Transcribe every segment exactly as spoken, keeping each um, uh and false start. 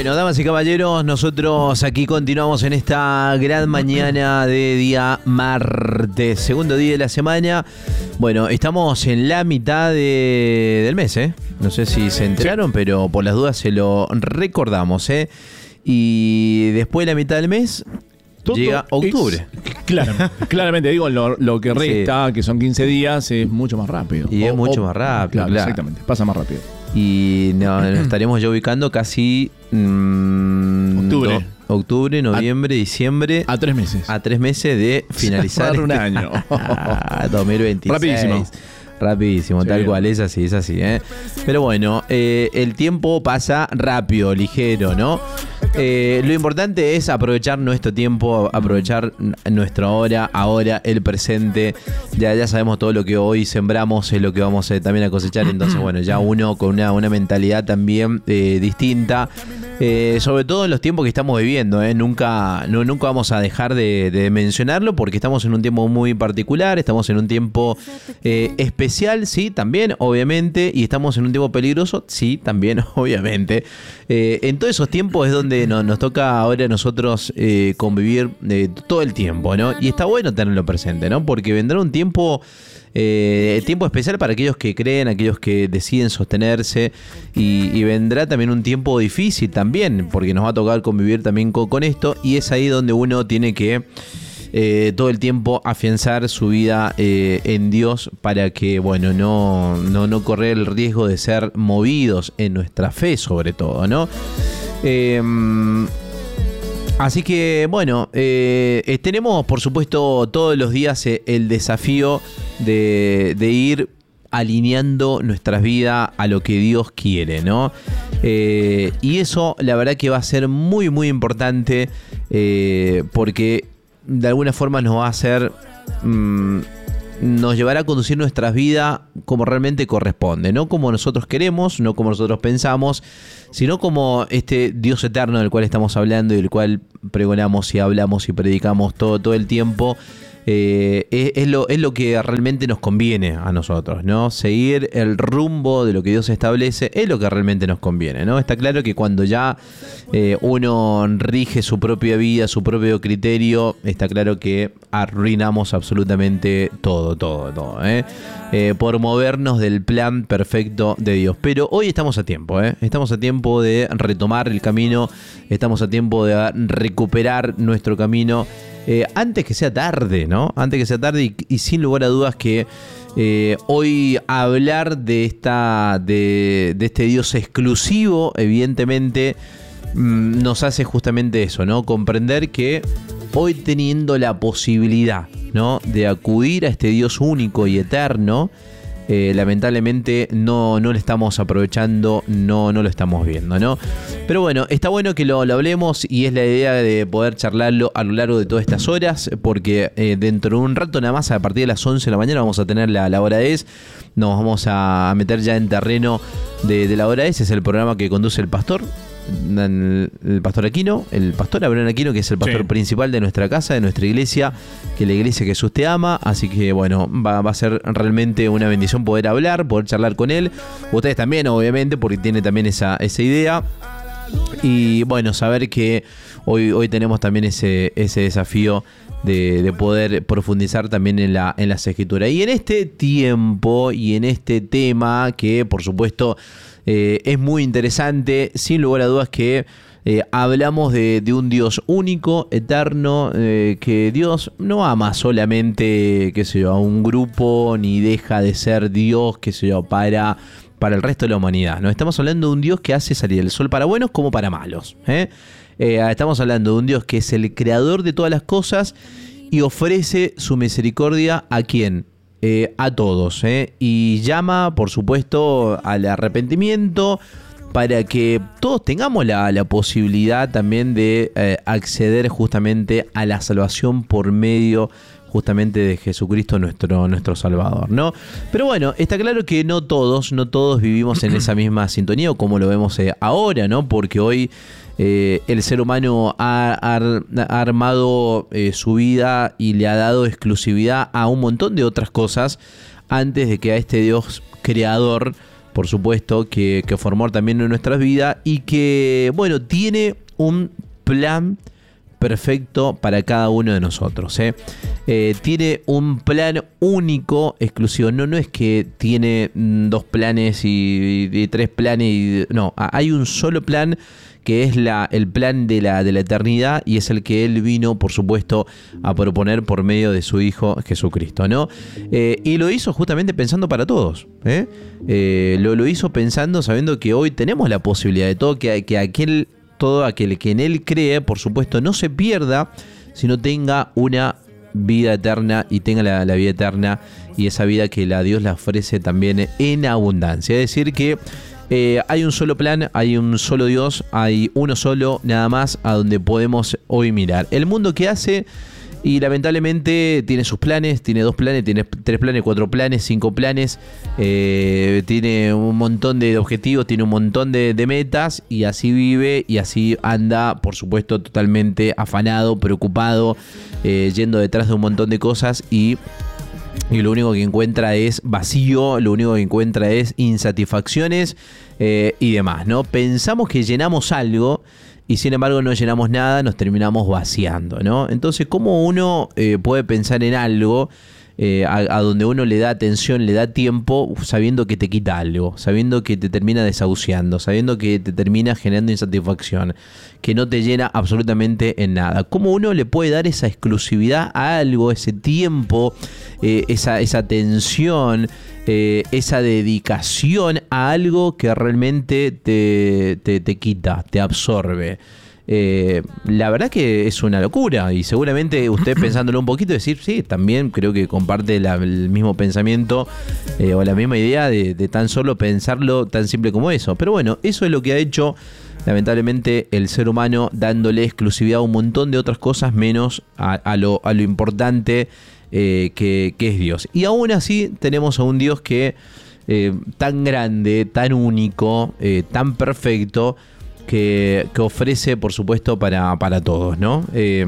Bueno, damas y caballeros, nosotros aquí continuamos en esta gran mañana de día martes, segundo día de la semana. Bueno, estamos en la mitad de, del mes, ¿eh? No sé si se enteraron, sí, pero por las dudas se lo recordamos, ¿eh? Y después de la mitad del mes todo llega octubre. Es, claro, claramente, digo, lo, lo que resta, sí, que son quince días, es mucho más rápido. Y o, es mucho o, más rápido, claro, claro. Exactamente, pasa más rápido. Y no, nos estaremos ya ubicando casi mmm, octubre. Do, octubre, noviembre, a, diciembre. A tres meses. A tres meses de finalizar. un año. dos mil veintiséis. Rapidísimo. Rapidísimo, sí, tal cual, es así, es así, ¿eh? Pero bueno, eh, el tiempo pasa rápido, ligero, ¿no? Eh, lo importante es aprovechar nuestro tiempo, aprovechar nuestra hora, ahora, el presente. Ya, ya sabemos todo lo que hoy sembramos es lo que vamos a, también a cosechar. Entonces, bueno, ya uno con una, una mentalidad también eh, distinta. Eh, sobre todo en los tiempos que estamos viviendo, ¿eh? Nunca, no, nunca vamos a dejar de, de mencionarlo porque estamos en un tiempo muy particular, estamos en un tiempo eh, especial, sí, también, obviamente, y estamos en un tiempo peligroso, sí, también, obviamente. Eh, en todos esos tiempos es donde no, nos toca ahora a nosotros eh, convivir eh, todo el tiempo, ¿no? Y está bueno tenerlo presente, ¿no? Porque vendrá un tiempo... Eh, tiempo especial para aquellos que creen, aquellos que deciden sostenerse y, y vendrá también un tiempo difícil también, porque nos va a tocar convivir también con, con esto, y es ahí donde uno tiene que eh, todo el tiempo afianzar su vida eh, en Dios para que, bueno, no, no, no correr el riesgo de ser movidos en nuestra fe, sobre todo, ¿no? Eh, Así que, bueno, eh, tenemos, por supuesto, todos los días eh, el desafío de, de ir alineando nuestras vidas a lo que Dios quiere, ¿no? Eh, y eso, la verdad que va a ser muy, muy importante eh, porque de alguna forma nos va a hacer... Mmm, nos llevará a conducir nuestras vidas como realmente corresponde, no como nosotros queremos, no como nosotros pensamos, sino como este Dios eterno del cual estamos hablando y del cual pregonamos y hablamos y predicamos todo, todo el tiempo. Eh, es, es, lo, es lo que realmente nos conviene a nosotros, ¿no? Seguir el rumbo de lo que Dios establece es lo que realmente nos conviene, ¿no? Está claro que cuando ya eh, uno rige su propia vida, su propio criterio, está claro que arruinamos absolutamente todo, todo, todo, ¿eh? Eh, por movernos del plan perfecto de Dios. Pero hoy estamos a tiempo, ¿eh? Estamos a tiempo de retomar el camino, estamos a tiempo de recuperar nuestro camino. Eh, antes que sea tarde, ¿no? Antes que sea tarde y, y sin lugar a dudas que eh, hoy hablar de esta de, de este Dios exclusivo, evidentemente, mmm, nos hace justamente eso, ¿no? Comprender que hoy teniendo la posibilidad, ¿no?, de acudir a este Dios único y eterno, Eh, lamentablemente no, no lo estamos aprovechando, no, no lo estamos viendo, ¿no? Pero bueno, está bueno que lo, lo hablemos y es la idea de poder charlarlo a lo largo de todas estas horas, porque eh, dentro de un rato nada más, a partir de las once de la mañana, vamos a tener la, la hora es, nos vamos a meter ya en terreno de, de la hora es, es el programa que conduce el pastor. El, el pastor Aquino, el pastor Abraham Aquino, que es el pastor, sí, principal de nuestra casa, de nuestra iglesia, que es la iglesia que Jesús te ama. Así que bueno, va, va a ser realmente una bendición poder hablar, poder charlar con él. Ustedes también, obviamente, porque tiene también esa, esa idea. Y bueno, saber que hoy, hoy tenemos también ese, ese desafío de, de poder profundizar también en la, en las escrituras. Y en este tiempo y en este tema que por supuesto eh, es muy interesante, sin lugar a dudas que eh, hablamos de, de un Dios único, eterno, eh, que Dios no ama solamente, qué sé yo, a un grupo, ni deja de ser Dios, qué sé yo, para... para el resto de la humanidad, ¿no? Estamos hablando de un Dios que hace salir el sol para buenos como para malos, ¿eh? Eh, estamos hablando de un Dios que es el creador de todas las cosas y ofrece su misericordia a ¿quién? Eh, a todos, ¿eh? Y llama, por supuesto, al arrepentimiento para que todos tengamos la, la posibilidad también de eh, acceder justamente a la salvación por medio justamente de Jesucristo nuestro, nuestro Salvador, ¿no? Pero bueno, está claro que no todos, no todos vivimos en esa misma sintonía o como lo vemos eh, ahora, ¿no? Porque hoy eh, el ser humano ha, ha, ha armado eh, su vida y le ha dado exclusividad a un montón de otras cosas antes de que a este Dios creador por supuesto, que, que formó también en nuestras vidas y que, bueno, tiene un plan perfecto para cada uno de nosotros, ¿eh? Eh, tiene un plan único, exclusivo. No, no es que tiene mm, dos planes y, y, y tres planes. Y, no, hay un solo plan que es la, el plan de la, de la eternidad y es el que Él vino, por supuesto, a proponer por medio de su Hijo Jesucristo, ¿no? Eh, y lo hizo justamente pensando para todos, ¿eh? Eh, lo, lo hizo pensando, sabiendo que hoy tenemos la posibilidad de todo, que, que aquel... todo aquel que en Él cree, por supuesto, no se pierda, sino tenga una vida eterna y tenga la, la vida eterna y esa vida que la Dios la ofrece también en abundancia. Es decir que eh, hay un solo plan, hay un solo Dios, hay uno solo nada más a donde podemos hoy mirar. El mundo que hace... Y lamentablemente tiene sus planes, tiene dos planes, tiene tres planes, cuatro planes, cinco planes, eh, tiene un montón de objetivos, tiene un montón de, de metas y así vive y así anda, por supuesto, totalmente afanado, preocupado, eh, yendo detrás de un montón de cosas y, y lo único que encuentra es vacío, lo único que encuentra es insatisfacciones eh, y demás, ¿no? Pensamos que llenamos algo. Y sin embargo no llenamos nada, nos terminamos vaciando, ¿no? Entonces, ¿cómo uno eh, puede pensar en algo eh, a, a donde uno le da atención, le da tiempo, sabiendo que te quita algo, sabiendo que te termina desahuciando, sabiendo que te termina generando insatisfacción, que no te llena absolutamente en nada? ¿Cómo uno le puede dar esa exclusividad a algo, ese tiempo, eh, esa, esa atención, eh, esa dedicación a algo que realmente te, te, te quita, te absorbe? Eh, la verdad que es una locura y seguramente usted pensándolo un poquito decir, sí, también creo que comparte la, el mismo pensamiento eh, o la misma idea de, de tan solo pensarlo tan simple como eso. Pero bueno, eso es lo que ha hecho lamentablemente el ser humano, dándole exclusividad a un montón de otras cosas menos a, a, lo, a lo importante eh, que, que es Dios. Y aún así tenemos a un Dios que eh, tan grande, tan único, eh, tan perfecto, Que, que ofrece, por supuesto, para, para todos, ¿no? Eh,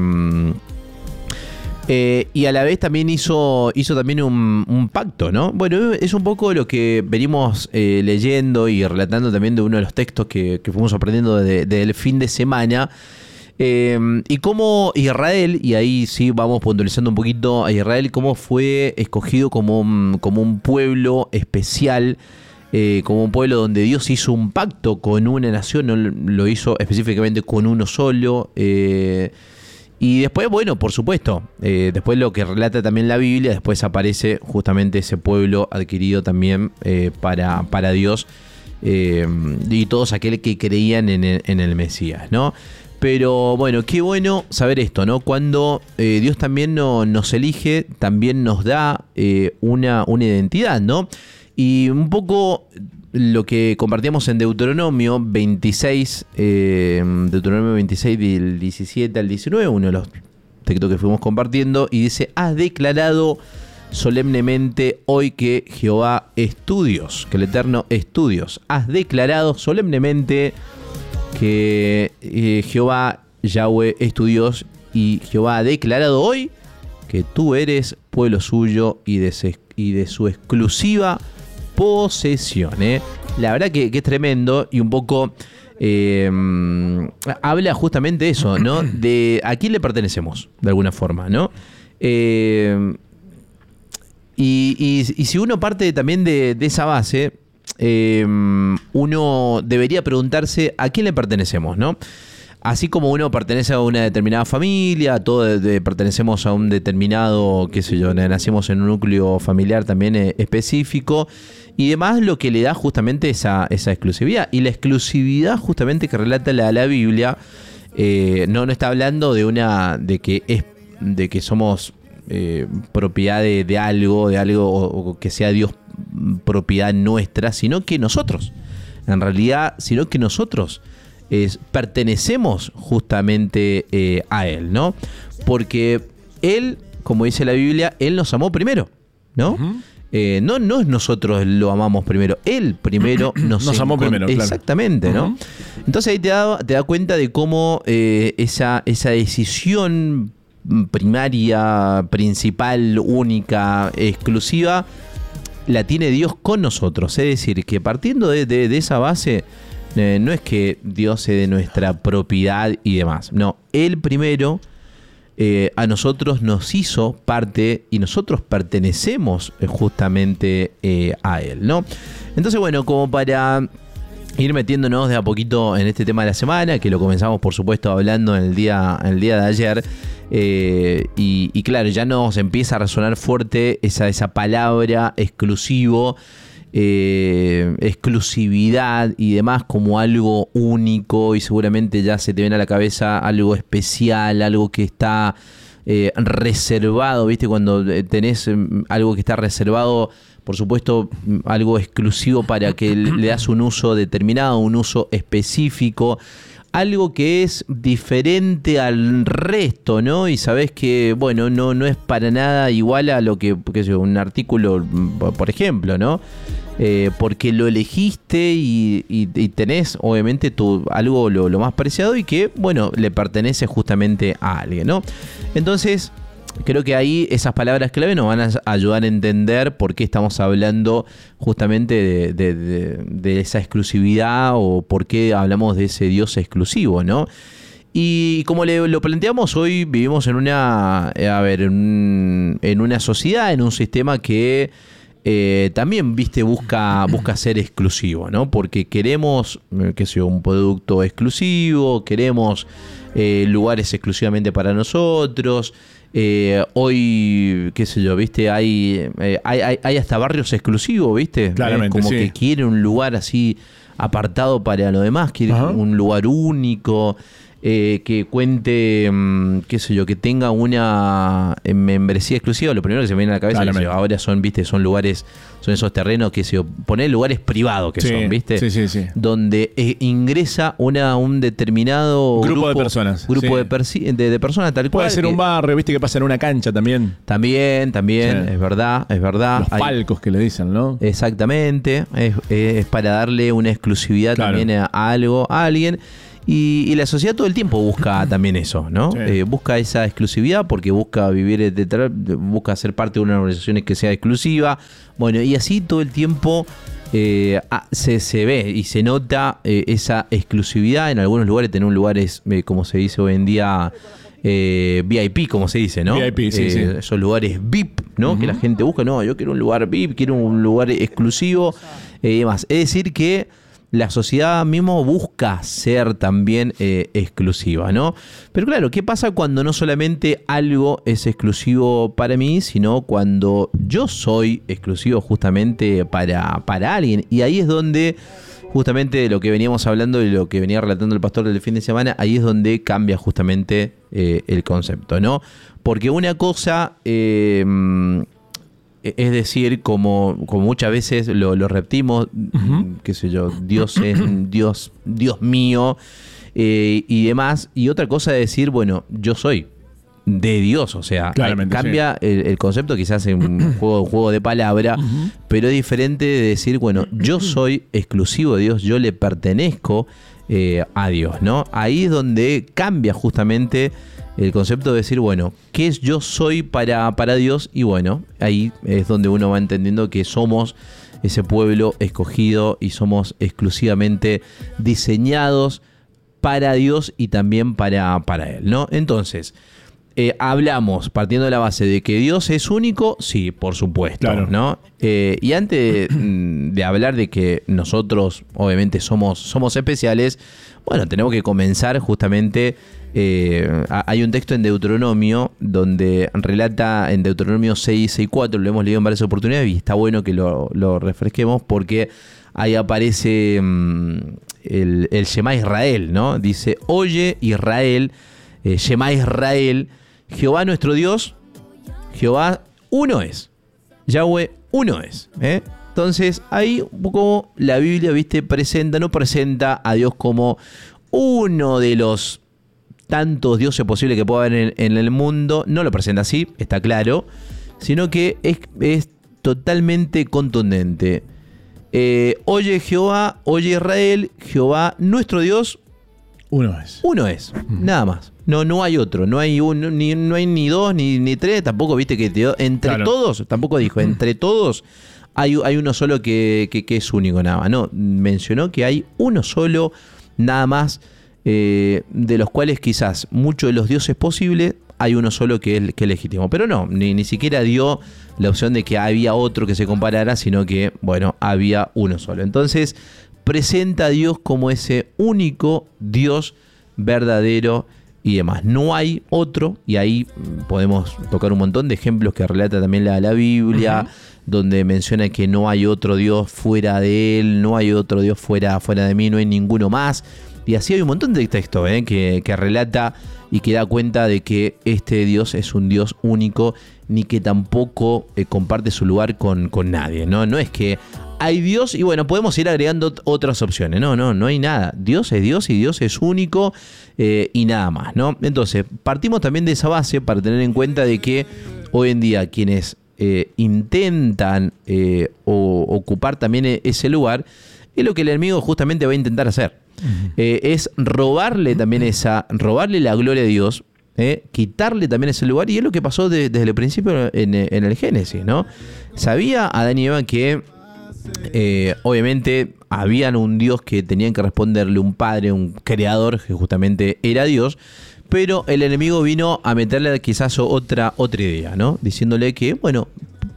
eh, y a la vez también hizo, hizo también un, un pacto, ¿no? Bueno, es un poco lo que venimos eh, leyendo y relatando también de uno de los textos que, que fuimos aprendiendo desde de, de fin de semana. Eh, y cómo Israel, y ahí sí vamos puntualizando un poquito a Israel, cómo fue escogido como un, como un pueblo especial, Eh, como un pueblo donde Dios hizo un pacto con una nación, no lo hizo específicamente con uno solo. Eh, y después, bueno, por supuesto, eh, después lo que relata también la Biblia, después aparece justamente ese pueblo adquirido también eh, para, para Dios eh, y todos aquellos que creían en el, en el Mesías, ¿no? Pero bueno, qué bueno saber esto, ¿no? Cuando eh, Dios también no, nos elige, también nos da eh, una, una identidad, ¿no? Y un poco lo que compartíamos en Deuteronomio veintiséis, eh, Deuteronomio veintiséis del diecisiete al diecinueve, uno de los textos que fuimos compartiendo, y dice: has declarado solemnemente hoy que Jehová es tu Dios, que el Eterno es tu Dios. Has declarado solemnemente que eh, Jehová Yahweh es tu Dios, y Jehová ha declarado hoy que tú eres pueblo suyo y de, se, y de su exclusiva posesión, ¿eh? La verdad que, que es tremendo y un poco eh, habla justamente eso, ¿no? De a quién le pertenecemos, de alguna forma, ¿no? Eh, y, y, y si uno parte también de, de esa base, eh, uno debería preguntarse a quién le pertenecemos, ¿no? Así como uno pertenece a una determinada familia, todos de, de, pertenecemos a un determinado, qué sé yo, nacimos en un núcleo familiar también eh, específico y demás, lo que le da justamente esa, esa exclusividad. Y la exclusividad justamente que relata la, la Biblia, eh, no, no está hablando de una de que es de que somos eh, propiedad de, de algo, de algo o, o que sea Dios propiedad nuestra, sino que nosotros, en realidad, sino que nosotros Es, pertenecemos justamente eh, a Él, ¿no? Porque Él, como dice la Biblia, Él nos amó primero, ¿no? Uh-huh. Eh, no, no es nosotros lo amamos primero, Él primero nos, nos amó primero, claro. Exactamente, ¿no? Uh-huh. Entonces ahí te da, te da cuenta de cómo eh, esa, esa decisión primaria, principal, única, exclusiva, la tiene Dios con nosotros. Es decir, que partiendo de, de, de esa base, eh, no es que Dios sea de nuestra propiedad y demás. No, Él primero eh, a nosotros nos hizo parte y nosotros pertenecemos justamente eh, a Él, ¿no? Entonces, bueno, como para ir metiéndonos de a poquito en este tema de la semana, que lo comenzamos, por supuesto, hablando en el día, en el día de ayer. Eh, y, y claro, ya nos empieza a resonar fuerte esa, esa palabra exclusivo, eh, exclusividad y demás como algo único, y seguramente ya se te viene a la cabeza algo especial, algo que está eh, reservado, ¿viste? Cuando tenés algo que está reservado, por supuesto, algo exclusivo para que le das un uso determinado, un uso específico, algo que es diferente al resto, ¿no? Y sabés que, bueno, no, no es para nada igual a lo que, qué sé yo, un artículo, por ejemplo, ¿no? Eh, porque lo elegiste y, y, y tenés, obviamente, tu, algo lo, lo más preciado y que, bueno, le pertenece justamente a alguien, ¿no? Entonces, creo que ahí esas palabras clave nos van a ayudar a entender por qué estamos hablando justamente de, de, de, de esa exclusividad o por qué hablamos de ese Dios exclusivo, ¿no? Y como le, lo planteamos, hoy vivimos en una, a ver, en, en una sociedad, en un sistema que eh, también, viste, busca, busca ser exclusivo, ¿no? Porque queremos, qué sé yo, un producto exclusivo, queremos eh, lugares exclusivamente para nosotros. Eh, hoy, qué sé yo, viste, hay, eh, hay, hay, hay hasta barrios exclusivos, viste, claramente, eh, como sí. que quieren un lugar así apartado para lo demás, quieren Ajá. un lugar único, eh, que cuente, mmm, qué sé yo, que tenga una membresía exclusiva. Lo primero que se me viene a la cabeza es que ahora son, viste, son lugares, son esos terrenos que se ponen lugares privados que sí, son, viste, sí, sí, sí. donde eh, ingresa una un determinado grupo, grupo de personas, grupo sí. de, persi- de, de personas tal cual. Puede ser que, un barrio, viste, que pasa en una cancha también. También, también, sí. es verdad, es verdad. Los Hay, palcos que le dicen, ¿no? Exactamente, es, es para darle una exclusividad claro. también a, a algo, a alguien. Y, y la sociedad todo el tiempo busca también eso, ¿no? Sí. Eh, busca esa exclusividad porque busca vivir detrás, busca ser parte de una organización que sea exclusiva. Bueno, y así todo el tiempo eh, se, se ve y se nota eh, esa exclusividad. En algunos lugares, tener un lugar es, eh, como se dice hoy en día, eh, V I P, como se dice, ¿no? V I P, sí, eh, sí. Esos lugares V I P, ¿no? Uh-huh. Que la gente busca. No, yo quiero un lugar V I P, quiero un lugar exclusivo eh, y demás. Es decir que la sociedad mismo busca ser también eh, exclusiva, ¿no? Pero claro, ¿qué pasa cuando no solamente algo es exclusivo para mí, sino cuando yo soy exclusivo justamente para, para alguien? Y ahí es donde, justamente de lo que veníamos hablando y lo que venía relatando el pastor del fin de semana, ahí es donde cambia justamente eh, el concepto, ¿no? Porque una cosa... Eh, Es decir, como, como muchas veces lo, lo repetimos, uh-huh. qué sé yo, Dios es Dios, Dios mío eh, y demás. Y otra cosa es decir, bueno, yo soy de Dios. O sea, cambia sí. el, el concepto, quizás en un juego, un juego de palabra, uh-huh. pero es diferente de decir, bueno, yo soy exclusivo de Dios, yo le pertenezco eh, a Dios, ¿no? Ahí es donde cambia justamente el concepto de decir, bueno, ¿qué es yo soy para, para Dios? Y bueno, ahí es donde uno va entendiendo que somos ese pueblo escogido y somos exclusivamente diseñados para Dios y también para, para Él, ¿no? Entonces, eh, hablamos partiendo de la base de que Dios es único, sí, por supuesto, claro. ¿no? Eh, y antes de, de hablar de que nosotros, obviamente, somos, somos especiales, bueno, tenemos que comenzar justamente... Eh, hay un texto en Deuteronomio donde relata en Deuteronomio seis, seis, cuatro, lo hemos leído en varias oportunidades y está bueno que lo, lo refresquemos porque ahí aparece um, el, el Shema Israel, ¿no? Dice, oye Israel, eh, Shema Israel, Jehová nuestro Dios, Jehová uno es, Yahweh uno es, ¿eh? Entonces ahí un poco la Biblia, viste, presenta, no presenta a Dios como uno de los tantos dioses posibles que pueda haber en, en el mundo, no lo presenta así, está claro, sino que es, es totalmente contundente. Eh, oye Jehová, oye Israel, Jehová nuestro Dios, uno es. Uno es, mm. nada más. No, no hay otro, no hay uno, ni, no hay ni dos, ni, ni tres, tampoco viste que te, entre claro. todos, tampoco dijo, entre todos hay, hay uno solo que, que, que es único nada más. No, mencionó que hay uno solo nada más, eh, de los cuales quizás muchos de los dioses posibles, hay uno solo que es, que es legítimo. Pero no, ni, ni siquiera dio la opción de que había otro que se comparara, sino que, bueno, había uno solo. Entonces, presenta a Dios como ese único Dios verdadero y demás. No hay otro, y ahí podemos tocar un montón de ejemplos que relata también la, la Biblia, uh-huh. donde menciona que no hay otro Dios fuera de él, no hay otro Dios fuera, fuera de mí, no hay ninguno más. Y así hay un montón de textos ¿eh? que, que relata y que da cuenta de que este Dios es un Dios único, ni que tampoco eh, comparte su lugar con, con nadie, ¿no? No es que hay Dios y bueno, podemos ir agregando otras opciones. No, no, no hay nada. Dios es Dios y Dios es único eh, y nada más, ¿no? Entonces, partimos también de esa base para tener en cuenta de que hoy en día quienes eh, intentan eh, o, ocupar también ese lugar, es lo que el enemigo justamente va a intentar hacer. Uh-huh. Eh, es robarle también esa, robarle la gloria de Dios, eh, quitarle también ese lugar, y es lo que pasó de, desde el principio en, en el Génesis, ¿no? Sabía Adán y Eva que eh, obviamente habían un Dios que tenían que responderle, un padre, un creador que justamente era Dios, pero el enemigo vino a meterle quizás otra, otra idea, ¿no? Diciéndole que, bueno,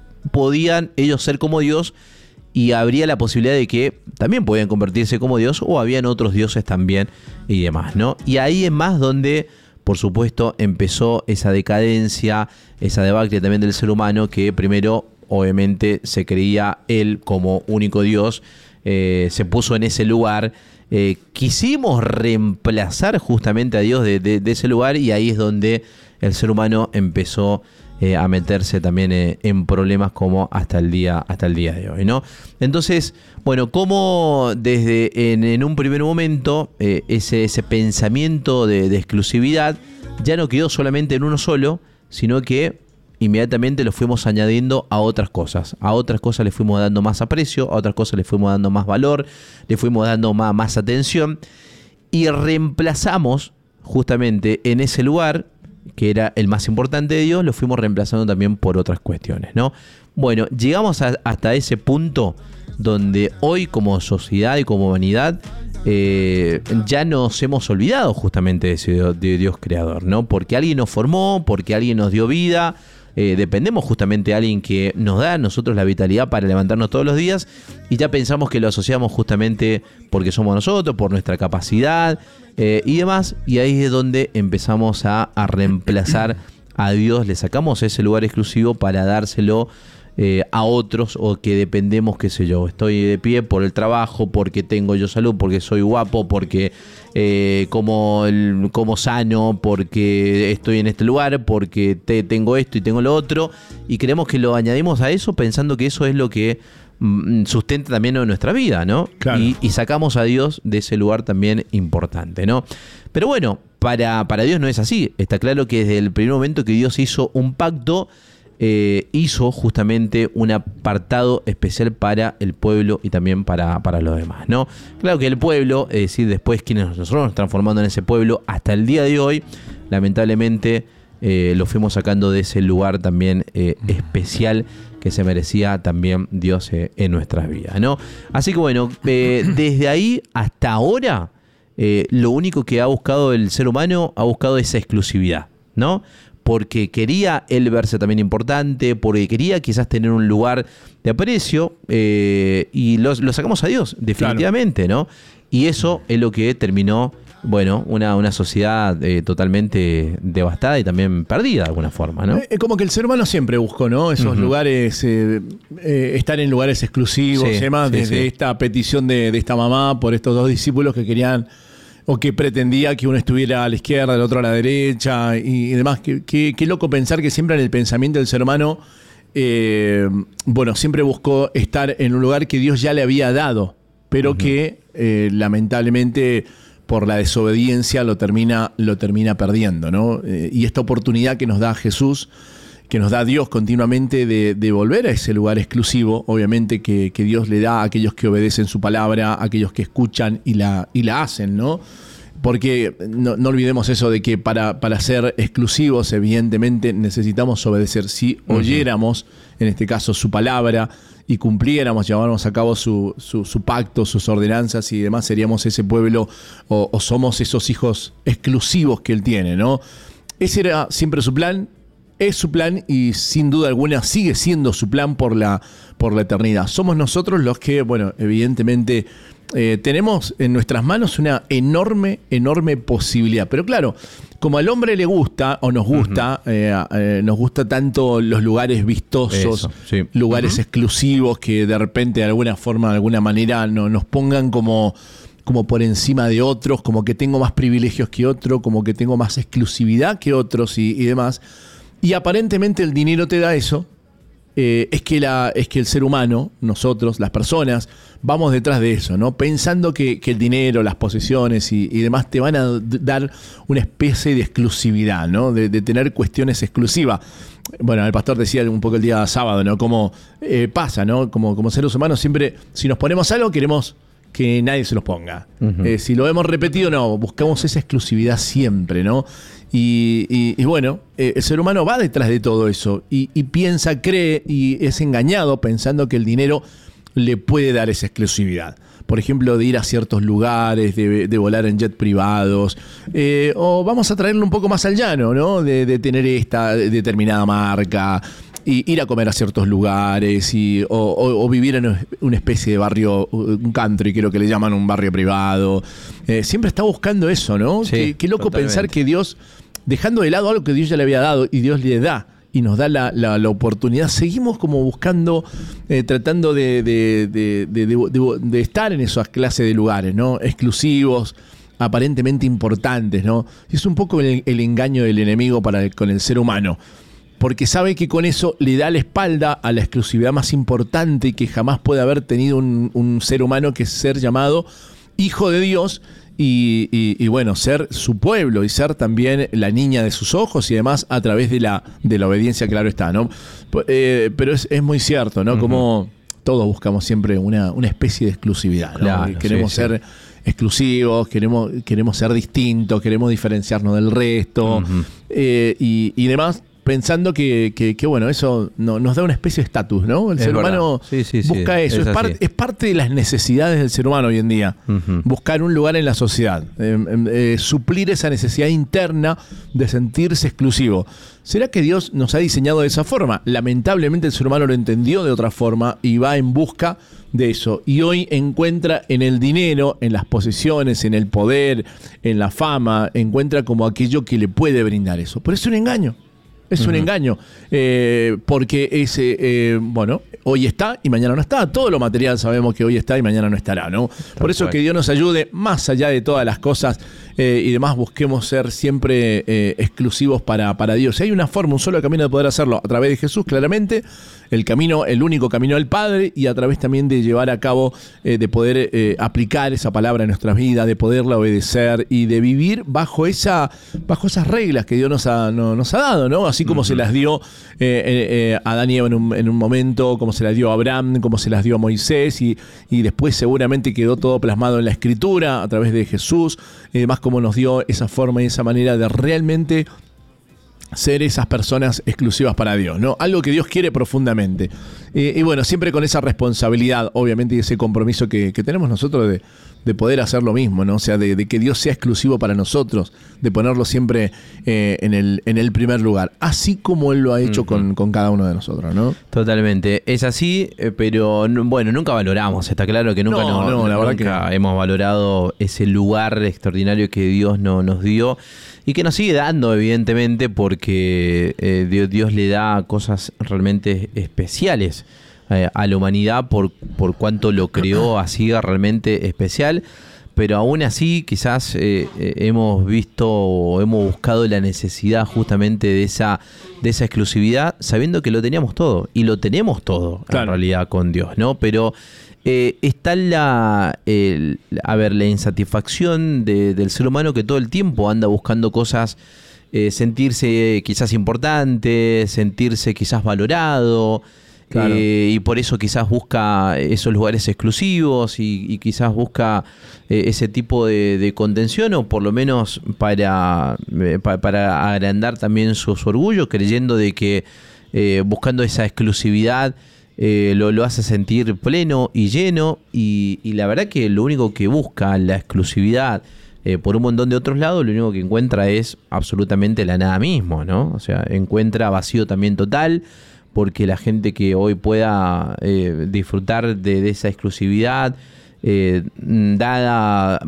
podían ellos ser como Dios, y habría la posibilidad de que también podían convertirse como Dios, o habían otros dioses también y demás, ¿no? Y ahí es más donde, por supuesto, empezó esa decadencia, esa debacle también del ser humano, que primero, obviamente, se creía él como único Dios, eh, se puso en ese lugar, eh, quisimos reemplazar justamente a Dios de, de, de ese lugar, y ahí es donde el ser humano empezó Eh, a meterse también eh, en problemas como hasta el día hasta el día de hoy, ¿no? Entonces, bueno, como desde en, en un primer momento eh, ese, ese pensamiento de, de exclusividad ya no quedó solamente en uno solo, sino que inmediatamente lo fuimos añadiendo a otras cosas. A otras cosas le fuimos dando más aprecio, a otras cosas le fuimos dando más valor, le fuimos dando más, más atención, y reemplazamos justamente en ese lugar, que era el más importante de Dios, lo fuimos reemplazando también por otras cuestiones, ¿no? Bueno, llegamos a, hasta ese punto donde hoy como sociedad y como humanidad eh, ya nos hemos olvidado justamente de ese de Dios creador, ¿no? Porque alguien nos formó, porque alguien nos dio vida, eh, dependemos justamente de alguien que nos da a nosotros la vitalidad para levantarnos todos los días, y ya pensamos que lo asociamos justamente porque somos nosotros, por nuestra capacidad eh, y demás, y ahí es donde empezamos a, a reemplazar a Dios, le sacamos ese lugar exclusivo para dárselo eh, a otros, o que dependemos, qué sé yo, estoy de pie por el trabajo, porque tengo yo salud, porque soy guapo, porque eh, como, el, como sano, porque estoy en este lugar, porque te, tengo esto y tengo lo otro, y creemos que lo añadimos a eso pensando que eso es lo que mm, sustenta también nuestra vida, ¿no? Claro. Y, y sacamos a Dios de ese lugar también importante, ¿no? Pero bueno, para, para Dios no es así. Está claro que desde el primer momento que Dios hizo un pacto, Eh, hizo justamente un apartado especial para el pueblo y también para, para los demás, ¿no? Claro que el pueblo, es decir, después quienes nosotros nos transformando en ese pueblo, hasta el día de hoy, lamentablemente eh, lo fuimos sacando de ese lugar también eh, especial que se merecía también Dios eh, en nuestras vidas, ¿no? Así que bueno, eh, desde ahí hasta ahora, eh, lo único que ha buscado el ser humano, ha buscado esa exclusividad, ¿no? Porque quería él verse también importante, porque quería quizás tener un lugar de aprecio, eh, y lo, lo sacamos a Dios, definitivamente, claro. ¿No? Y eso es lo que terminó, bueno, una, una sociedad eh, totalmente devastada y también perdida de alguna forma, ¿no? Eh, como que el ser humano siempre buscó, ¿no? Esos uh-huh. lugares, eh, eh, estar en lugares exclusivos, sí, y demás, sí, desde sí. esta petición de, de esta mamá por estos dos discípulos que querían, o que pretendía que uno estuviera a la izquierda, el otro a la derecha y, y demás. Qué, qué, qué loco pensar que siempre en el pensamiento del ser humano, eh, bueno, siempre buscó estar en un lugar que Dios ya le había dado, pero uh-huh. que eh, lamentablemente por la desobediencia lo termina, lo termina perdiendo, ¿no? Eh, y esta oportunidad que nos da Jesús, que nos da Dios continuamente de, de volver a ese lugar exclusivo, obviamente que, que Dios le da a aquellos que obedecen su palabra, a aquellos que escuchan y la, y la hacen, ¿no? porque no, no olvidemos eso de que para, para ser exclusivos, evidentemente, necesitamos obedecer. Si uh-huh. oyéramos, en este caso, su palabra y cumpliéramos, lleváramos a cabo su, su, su pacto, sus ordenanzas y demás, seríamos ese pueblo o, o somos esos hijos exclusivos que él tiene, ¿no? Ese era siempre su plan, es su plan y sin duda alguna sigue siendo su plan por la, por la eternidad. Somos nosotros los que, bueno, evidentemente eh, tenemos en nuestras manos una enorme, enorme posibilidad. Pero claro, como al hombre le gusta o nos gusta, uh-huh. eh, eh, nos gusta tanto los lugares vistosos, Eso, sí. lugares uh-huh. exclusivos que de repente de alguna forma, de alguna manera no, nos pongan como... como por encima de otros, como que tengo más privilegios que otro, como que tengo más exclusividad que otros y, y demás. Y aparentemente el dinero te da eso. Eh, es, que la, es que el ser humano, nosotros, las personas, vamos detrás de eso, ¿no? Pensando que, que el dinero, las posesiones y, y demás te van a d- dar una especie de exclusividad, ¿no? De, de tener cuestiones exclusivas. Bueno, el pastor decía un poco el día sábado, ¿no? Como eh, pasa, ¿no? Como, como seres humanos siempre, si nos ponemos algo, queremos que nadie se los ponga. Uh-huh. Eh, si lo hemos repetido, no, buscamos esa exclusividad siempre, ¿no? Y, y, y bueno, eh, el ser humano va detrás de todo eso y, y piensa, cree y es engañado pensando que el dinero le puede dar esa exclusividad. Por ejemplo, de ir a ciertos lugares, de, de volar en jet privados, eh, o vamos a traerlo un poco más al llano, ¿no? De, de tener esta determinada marca, y ir a comer a ciertos lugares, y, o, o, o vivir en una especie de barrio, un country, creo que le llaman un barrio privado. Eh, siempre está buscando eso, ¿no? Sí, qué, qué loco totalmente. Pensar que Dios, dejando de lado algo que Dios ya le había dado, y Dios le da, y nos da la, la, la oportunidad, seguimos como buscando, eh, tratando de, de, de, de, de, de, de estar en esas clases de lugares, ¿no? Exclusivos, aparentemente importantes, ¿no? Y es un poco el, el engaño del enemigo para el, con el ser humano. Porque sabe que con eso le da la espalda a la exclusividad más importante que jamás puede haber tenido un, un ser humano, que es ser llamado hijo de Dios y, y, y bueno, ser su pueblo y ser también la niña de sus ojos y demás a través de la, de la obediencia, claro está, ¿no? Eh, pero es, es muy cierto, ¿no? Uh-huh. Como todos buscamos siempre una, una especie de exclusividad, ¿no? Claro, queremos sí, ser sí. exclusivos, queremos, queremos ser distintos, queremos diferenciarnos del resto uh-huh. eh, y, y demás. Pensando que, que, que, bueno, eso no, nos da una especie de estatus, ¿no? El es ser verdad. humano sí, sí, busca sí, eso. Es, es, par, es parte de las necesidades del ser humano hoy en día. Uh-huh. Buscar un lugar en la sociedad. Eh, eh, suplir esa necesidad interna de sentirse exclusivo. ¿Será que Dios nos ha diseñado de esa forma? Lamentablemente el ser humano lo entendió de otra forma y va en busca de eso. Y hoy encuentra en el dinero, en las posesiones, en el poder, en la fama, encuentra como aquello que le puede brindar eso. Pero es un engaño. Es un uh-huh. engaño, eh, porque ese, eh, bueno, hoy está y mañana no está. Todo lo material sabemos que hoy está y mañana no estará, ¿no? Por eso que Dios nos ayude, más allá de todas las cosas eh, y demás, busquemos ser siempre eh, exclusivos para, para Dios. Y hay una forma, un solo camino de poder hacerlo, a través de Jesús, claramente, el camino, el único camino del Padre, y a través también de llevar a cabo, eh, de poder eh, aplicar esa palabra en nuestras vidas, de poderla obedecer y de vivir bajo esa, bajo esas reglas que Dios nos ha, no, nos ha dado, ¿no? Así como uh-huh. se las dio eh, eh, a Adán y Eva en un, en un momento, como se las dio a Abraham, como se las dio a Moisés, y, y después seguramente quedó todo plasmado en la Escritura a través de Jesús, y además como nos dio esa forma y esa manera de realmente ser esas personas exclusivas para Dios, ¿no? Algo que Dios quiere profundamente. Y, y bueno, siempre con esa responsabilidad, obviamente, y ese compromiso que, que tenemos nosotros de, de poder hacer lo mismo, ¿no? O sea, de, de que Dios sea exclusivo para nosotros, de ponerlo siempre eh, en, el, en el primer lugar, así como Él lo ha hecho uh-huh. con, con cada uno de nosotros, ¿no? Totalmente. Es así, eh, pero bueno, nunca valoramos, está claro que nunca, no, no, no, la nunca verdad que hemos valorado ese lugar extraordinario que Dios no, nos dio. Y que nos sigue dando, evidentemente, porque eh, Dios, Dios le da cosas realmente especiales eh, a la humanidad por, por cuanto lo creó así realmente especial. Pero aún así, quizás eh, eh, hemos visto o hemos buscado la necesidad justamente de esa, de esa exclusividad, sabiendo que lo teníamos todo. Y lo tenemos todo, claro. en realidad, con Dios, ¿no? Pero Eh, está la, el, a ver, la insatisfacción de, del ser humano que todo el tiempo anda buscando cosas, eh, sentirse quizás importante, sentirse quizás valorado, Claro. Eh, y por eso quizás busca esos lugares exclusivos y, y quizás busca eh, ese tipo de, de contención, o por lo menos para, eh, pa, para agrandar también su, su orgullo, creyendo de que eh, buscando esa exclusividad eh, lo, lo hace sentir pleno y lleno, y, y la verdad que lo único que busca la exclusividad eh, por un montón de otros lados, lo único que encuentra es absolutamente la nada mismo, ¿no? O sea, encuentra vacío también total, porque la gente que hoy pueda eh, disfrutar de, de esa exclusividad, eh, dada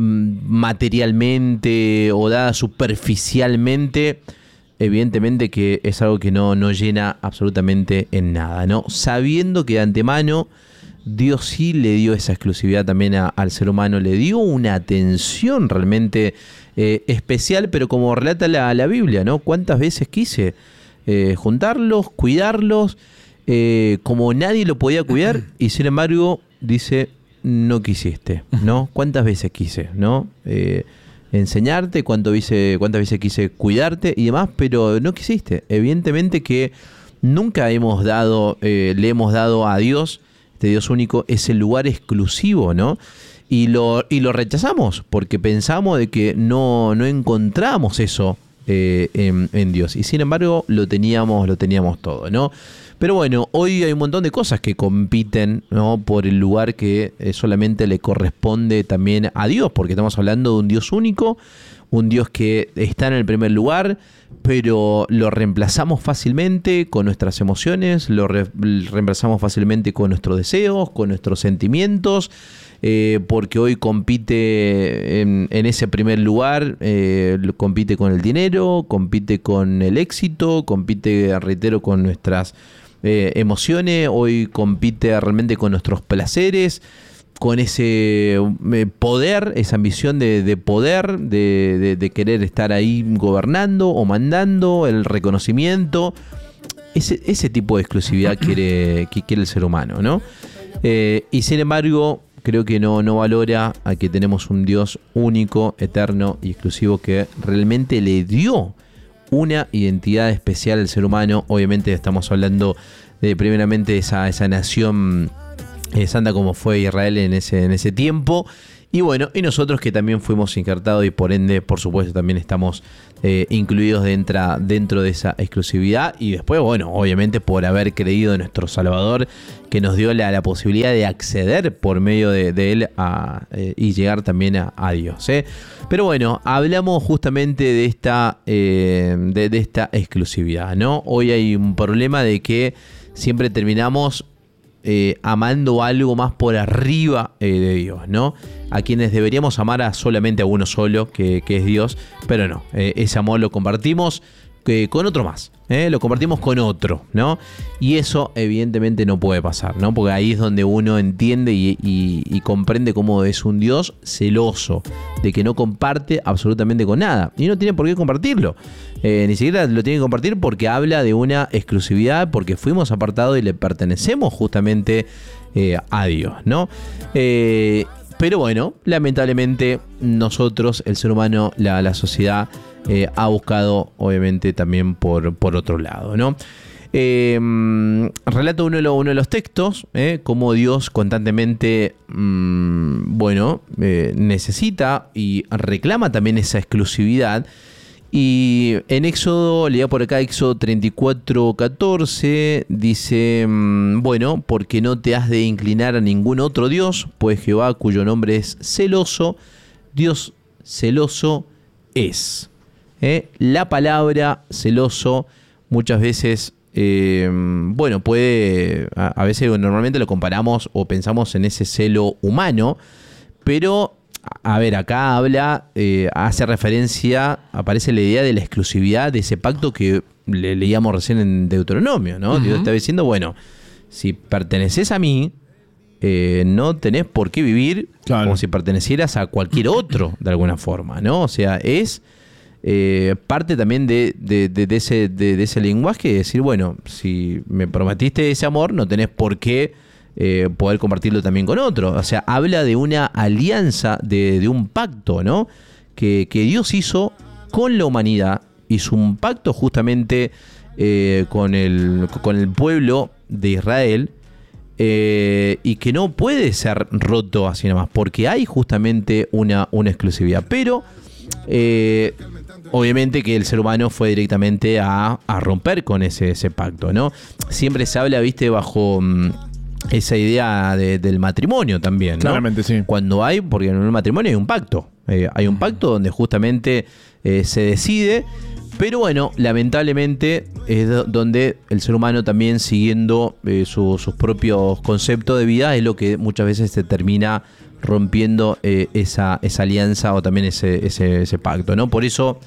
materialmente o dada superficialmente, evidentemente que es algo que no, no llena absolutamente en nada, ¿no? Sabiendo que de antemano Dios sí le dio esa exclusividad también a, al ser humano, le dio una atención realmente eh, especial, pero como relata la, la Biblia, ¿no? ¿Cuántas veces quise Eh, juntarlos, cuidarlos, eh, como nadie lo podía cuidar, y sin embargo, dice, no quisiste, ¿no? ¿Cuántas veces quise, no? Eh, enseñarte, cuánto veces, cuántas veces quise cuidarte y demás, pero no quisiste. Evidentemente que nunca hemos dado, eh, le hemos dado a Dios, este Dios único, ese lugar exclusivo, ¿no? Y lo, y lo rechazamos, porque pensamos de que no, no encontramos eso Eh, en, en Dios, y sin embargo lo teníamos, lo teníamos todo, ¿no? Pero bueno, hoy hay un montón de cosas que compiten, ¿no? Por el lugar que eh, solamente le corresponde también a Dios, porque estamos hablando de un Dios único, un Dios que está en el primer lugar, pero lo reemplazamos fácilmente con nuestras emociones, lo re reemplazamos fácilmente con nuestros deseos, con nuestros sentimientos, eh, porque hoy compite en, en ese primer lugar, eh, compite con el dinero, compite con el éxito, compite, reitero, con nuestras eh, emociones, hoy compite realmente con nuestros placeres, con ese eh, poder, esa ambición de, de poder, de, de, de querer estar ahí gobernando o mandando, el reconocimiento, ese, ese tipo de exclusividad quiere, que quiere el ser humano, ¿no? Eh, y sin embargo, creo que no, no valora a que tenemos un Dios único, eterno y exclusivo que realmente le dio una identidad especial al ser humano. Obviamente estamos hablando de primeramente esa, esa nación Eh, santa como fue Israel en ese, en ese tiempo, y bueno, y nosotros que también fuimos injertados y por ende, por supuesto, también estamos eh, incluidos dentro, dentro de esa exclusividad, y después, bueno, obviamente por haber creído en nuestro Salvador, que nos dio la, la posibilidad de acceder por medio de, de él a, eh, y llegar también a, a Dios, ¿eh? Pero bueno, hablamos justamente de esta, eh, de, de esta exclusividad, ¿no? Hoy hay un problema de que siempre terminamos Eh, amando algo más por arriba eh, de Dios, ¿no? A quienes deberíamos amar a solamente a uno solo, que, que es Dios, pero no, eh, ese amor lo compartimos eh, con otro más, eh, lo compartimos con otro, ¿no? Y eso evidentemente no puede pasar, ¿no? Porque ahí es donde uno entiende y, y, y comprende cómo es un Dios celoso, de que no comparte absolutamente con nada, y no tiene por qué compartirlo. Eh, ni siquiera lo tiene que compartir porque habla de una exclusividad, porque fuimos apartados y le pertenecemos justamente eh, a Dios, ¿no? Eh, pero bueno, lamentablemente nosotros, el ser humano, la, la sociedad, eh, ha buscado obviamente también por, por otro lado, ¿no? Eh, relata uno de, los, uno de los textos, eh, cómo Dios constantemente, mmm, bueno, eh, necesita y reclama también esa exclusividad. Y en Éxodo, leía por acá Éxodo treinta y cuatro, catorce, dice, bueno, porque no te has de inclinar a ningún otro Dios, pues Jehová, cuyo nombre es celoso, Dios celoso es. ¿Eh? La palabra celoso muchas veces, eh, bueno, puede, a, a veces normalmente lo comparamos o pensamos en ese celo humano, pero a ver, acá habla, eh, hace referencia, aparece la idea de la exclusividad de ese pacto que le leíamos recién en Deuteronomio, ¿no? Uh-huh. Dios está diciendo, bueno, si perteneces a mí, eh, no tenés por qué vivir claro. como si pertenecieras a cualquier otro, de alguna forma, ¿no? O sea, es eh, parte también de, de, de, de, ese, de, de ese lenguaje de decir, bueno, si me prometiste ese amor, no tenés por qué Eh, poder compartirlo también con otro. O sea, habla de una alianza, de, de un pacto, ¿no? Que, que Dios hizo con la humanidad. Hizo un pacto justamente eh, con, el, con el pueblo de Israel, eh, y que no puede ser roto así nomás, porque hay justamente una, una exclusividad. Pero eh, obviamente que el ser humano fue directamente a, a romper con ese, ese pacto, ¿no? Siempre se habla, viste, bajo mmm, esa idea de, del matrimonio también, ¿no? Claramente, sí. Cuando hay, porque en el matrimonio hay un pacto, eh, hay un pacto donde justamente eh, se decide. Pero bueno, lamentablemente es donde el ser humano también, siguiendo eh, su, sus propios conceptos de vida, es lo que muchas veces se termina rompiendo eh, esa, esa alianza o también ese, ese, ese pacto, ¿no? Por eso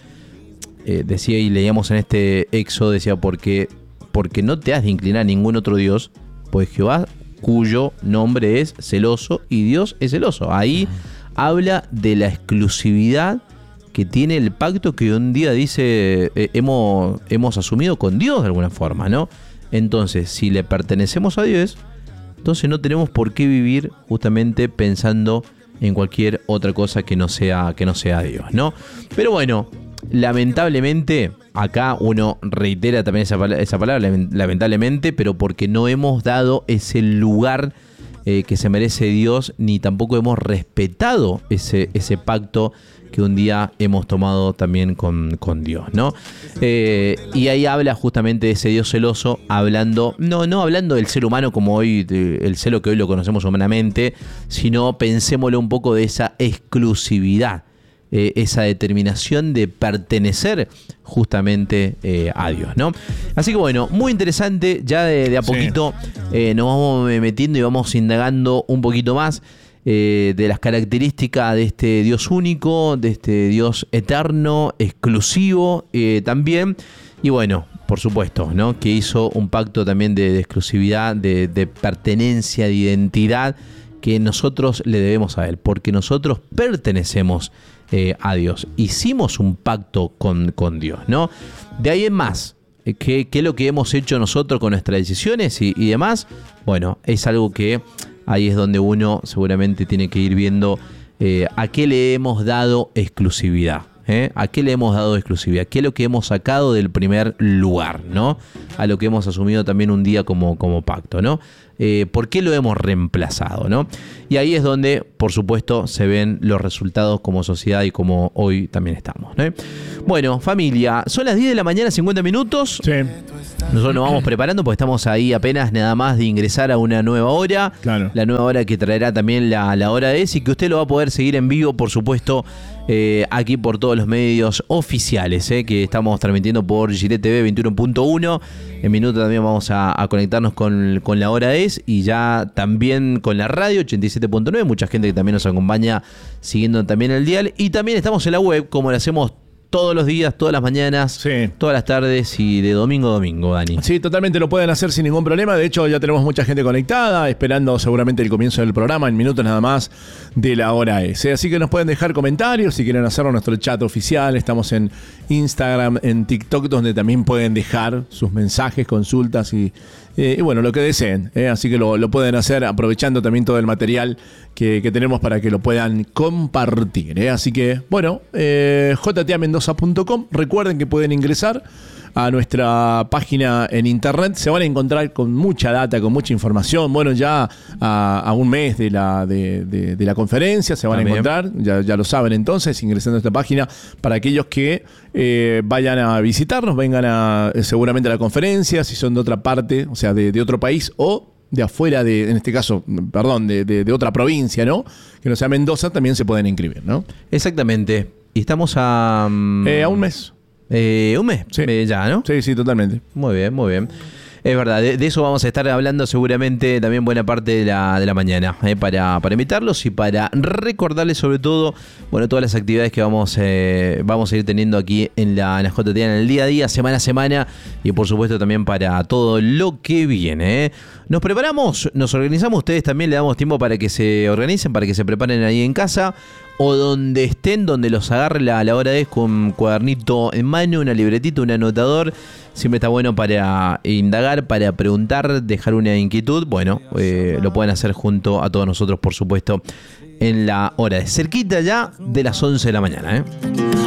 eh, decía y leíamos en este Éxodo, decía, porque, porque no te has de inclinar a ningún otro Dios, pues Jehová, cuyo nombre es celoso y Dios es celoso. Ahí habla de la exclusividad que tiene el pacto que un día dice eh, hemos, hemos asumido con Dios de alguna forma, ¿no? Entonces, si le pertenecemos a Dios, entonces no tenemos por qué vivir justamente pensando en cualquier otra cosa que no sea, que no sea Dios, ¿no? Pero bueno, lamentablemente, acá uno reitera también esa, esa palabra, lamentablemente, pero porque no hemos dado ese lugar eh, que se merece Dios, ni tampoco hemos respetado ese, ese pacto que un día hemos tomado también con, con Dios, ¿no? Eh, y ahí habla justamente de ese Dios celoso, hablando, no, no hablando del ser humano como hoy, de, el celo que hoy lo conocemos humanamente, sino pensémoslo un poco de esa exclusividad, eh, esa determinación de pertenecer justamente eh, a Dios, ¿no? Así que bueno, muy interesante, ya de, de a poquito sí. eh, nos vamos metiendo y vamos indagando un poquito más Eh, de las características de este Dios único, de este Dios eterno, exclusivo eh, también. Y bueno, por supuesto, ¿no? Que hizo un pacto también de, de exclusividad, de, de pertenencia, de identidad, que nosotros le debemos a Él, porque nosotros pertenecemos eh, a Dios. Hicimos un pacto con, con Dios, ¿no? De ahí en más, ¿qué, qué es lo que hemos hecho nosotros con nuestras decisiones y, y demás? Bueno, es algo que ahí es donde uno seguramente tiene que ir viendo eh, a qué le hemos dado exclusividad. ¿eh? ¿A qué le hemos dado exclusividad? ¿Qué es lo que hemos sacado del primer lugar, ¿no? A lo que hemos asumido también un día como, como pacto, ¿no? Eh, ¿Por qué lo hemos reemplazado, ¿no? Y ahí es donde, por supuesto, se ven los resultados como sociedad y como hoy también estamos, ¿no? Bueno, familia, son las diez de la mañana, cincuenta minutos. Sí. Nosotros nos vamos preparando porque estamos ahí apenas nada más de ingresar a una nueva hora. Claro. La nueva hora que traerá también la, la hora de es y que usted lo va a poder seguir en vivo, por supuesto, eh, aquí por todos los medios oficiales, eh, que estamos transmitiendo por Gillette T V veintiuno punto uno. En minuto también vamos a, a conectarnos con, con la hora de es y ya también con la radio ochenta y siete punto nueve. Mucha gente que también nos acompaña siguiendo también el dial. Y también estamos en la web, como lo hacemos todos los días, todas las mañanas, sí. todas las tardes y de domingo a domingo, Dani. Sí, totalmente lo pueden hacer sin ningún problema. De hecho, ya tenemos mucha gente conectada, esperando seguramente el comienzo del programa en minutos nada más de la hora S. Así que nos pueden dejar comentarios si quieren hacerlo en nuestro chat oficial. Estamos en Instagram, en TikTok, donde también pueden dejar sus mensajes, consultas y, eh, y bueno, lo que deseen. ¿eh? Así que lo, lo pueden hacer aprovechando también todo el material que, que tenemos para que lo puedan compartir. ¿eh? Así que, bueno, eh, j t a mendoza punto com. Recuerden que pueden ingresar a nuestra página en internet. Se van a encontrar con mucha data, con mucha información. Bueno, ya a, a un mes de la, de, de, de la conferencia se van También. a encontrar. Ya, ya lo saben entonces, ingresando a esta página para aquellos que eh, vayan a visitarnos, vengan a seguramente a la conferencia, si son de otra parte, o sea, de, de otro país o de afuera, de, en este caso, perdón, de, de, de otra provincia, ¿no? Que no sea Mendoza, también se pueden inscribir, ¿no? Exactamente. Y estamos a... Um, eh, a un mes. Eh, un mes, sí. eh, ya, ¿no? Sí, sí, totalmente. Muy bien, muy bien. Es verdad, de, de eso vamos a estar hablando seguramente también buena parte de la, de la mañana, eh, para, para invitarlos y para recordarles sobre todo, bueno, todas las actividades que vamos, eh, vamos a ir teniendo aquí en la, en la J T A en el día a día, semana a semana y por supuesto también para todo lo que viene. Eh. Nos preparamos, nos organizamos, ustedes también le damos tiempo para que se organicen, para que se preparen ahí en casa o donde estén, donde los agarre la, la hora de con un cuadernito en mano, una libretita, un anotador. Siempre está bueno para indagar, para preguntar, dejar una inquietud. Bueno, eh, lo pueden hacer junto a todos nosotros, por supuesto, en la hora de cerquita ya de las once de la mañana, ¿eh?